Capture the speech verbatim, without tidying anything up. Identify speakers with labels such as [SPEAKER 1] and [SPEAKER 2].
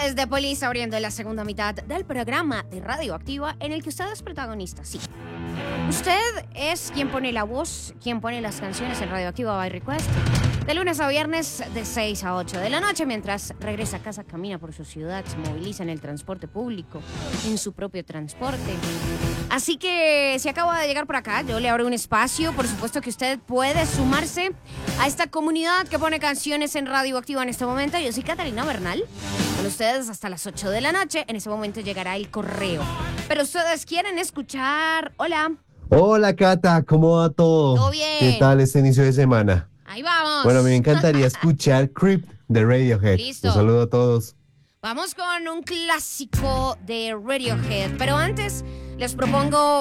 [SPEAKER 1] es The Police abriendo la segunda mitad del programa de Radioactiva en el que usted es protagonista, sí. Usted es quien pone la voz, quien pone las canciones en Radioactiva by Request. De lunes a viernes de seis a ocho de la noche, mientras regresa a casa, camina por su ciudad, se moviliza en el transporte público, en su propio transporte. Así que si acaba de llegar por acá, yo le abro un espacio. Por supuesto que usted puede sumarse a esta comunidad que pone canciones en Radioactiva en este momento. Yo soy Catalina Bernal, con ustedes hasta las ocho de la noche. En ese momento llegará el correo. Pero ustedes quieren escuchar... Hola.
[SPEAKER 2] Hola, Cata, ¿cómo va todo?
[SPEAKER 1] Todo bien.
[SPEAKER 2] ¿Qué tal este inicio de semana?
[SPEAKER 1] Ahí vamos.
[SPEAKER 2] Bueno, me encantaría escuchar Creep de Radiohead.
[SPEAKER 1] Listo.
[SPEAKER 2] Un saludo a todos.
[SPEAKER 1] Vamos con un clásico de Radiohead. Pero antes les propongo